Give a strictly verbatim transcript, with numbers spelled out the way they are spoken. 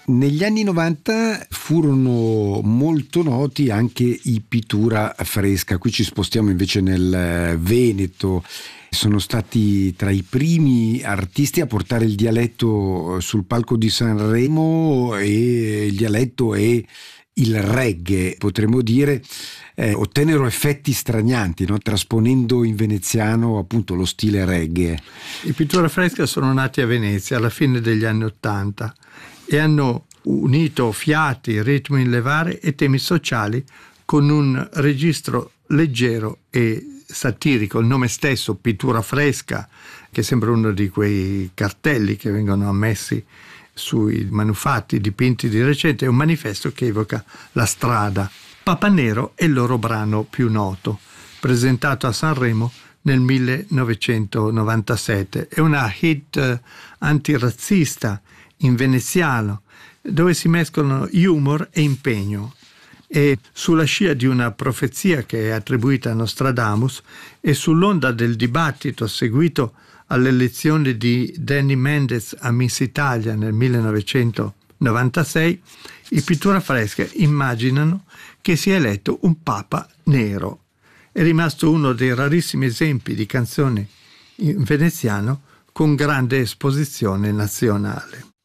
Negli anni novanta furono molto noti anche i Pittura Fresca. Qui ci spostiamo invece nel Veneto. Sono stati tra i primi artisti a portare il dialetto sul palco di Sanremo, e il dialetto e il reggae, potremmo dire, eh, ottennero effetti stranianti, no? Trasponendo in veneziano appunto lo stile reggae. I Pittura Fresca sono nati a Venezia alla fine degli anni Ottanta e hanno unito fiati, ritmi in levare e temi sociali con un registro leggero e satirico. Il nome stesso, Pittura Fresca, che sembra uno di quei cartelli che vengono ammessi sui manufatti dipinti di recente, è un manifesto che evoca la strada. Papa Nero è il loro brano più noto, presentato a Sanremo nel millenovecentonovantasette. È una hit antirazzista in veneziano, dove si mescolano humor e impegno. E sulla scia di una profezia che è attribuita a Nostradamus e sull'onda del dibattito seguito all'elezione di Danny Mendes a Miss Italia nel millenovecentonovantasei, i Pittura Fresca immaginano che sia eletto un papa nero. È rimasto uno dei rarissimi esempi di canzone in veneziano con grande esposizione nazionale.